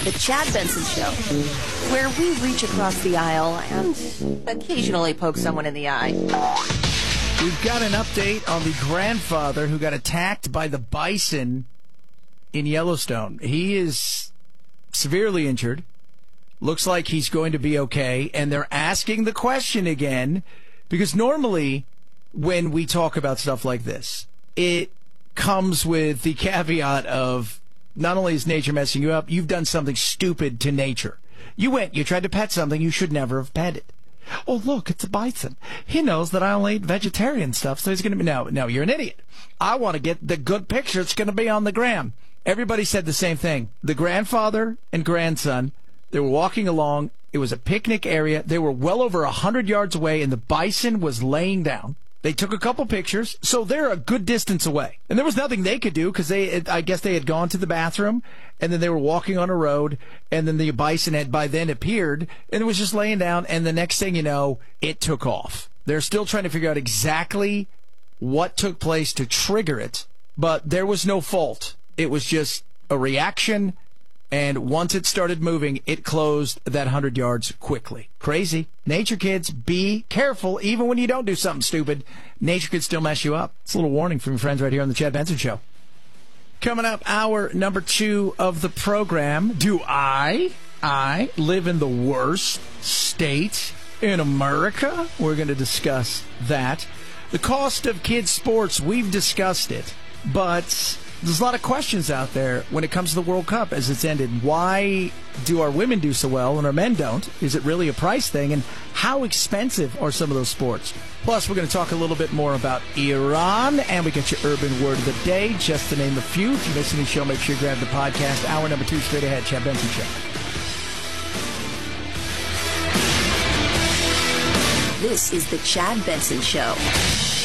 The Chad Benson Show, where we reach across the aisle and occasionally poke someone in the eye. We've got an update on the grandfather who got attacked by the bison in Yellowstone. He is severely injured. Looks like he's going to be okay. And they're asking the question again, because normally when we talk about stuff like this, it comes with the caveat of not only is nature messing you up, you've done something stupid to nature. You tried to pet something you should never have petted. Oh, look, it's a bison. He knows that I only eat vegetarian stuff, so he's going to be... No, you're an idiot. I want to get the good picture. It's going to be on the gram. Everybody said the same thing. The grandfather and grandson, they were walking along. It was a picnic area. They were well over 100 yards away, and the bison was laying down. They took a couple pictures, so they're a good distance away. And there was nothing they could do because I guess they had gone to the bathroom, and then they were walking on a road, and then the bison had by then appeared, and it was just laying down, and the next thing you know, it took off. They're still trying to figure out exactly what took place to trigger it, but there was no fault. It was just a reaction, and once it started moving, it closed that 100 yards quickly. Crazy. Nature, kids, be careful. Even when you don't do something stupid, nature could still mess you up. It's a little warning from your friends right here on the Chad Benson Show. Coming up, hour number 2 of the program. Do I live in the worst state in America? We're going to discuss that. The cost of kids' sports, we've discussed it, but there's a lot of questions out there when it comes to the World Cup as it's ended. Why do our women do so well and our men don't? Is it really a price thing? And how expensive are some of those sports? Plus, we're going to talk a little bit more about Iran, and we got your urban word of the day, just to name a few. If you miss any show, make sure you grab the podcast. Hour number 2 straight ahead. Chad Benson Show. This is the Chad Benson Show.